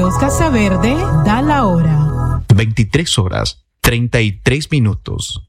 Seguros Casa Verde da la hora. 23 horas, 33 minutos.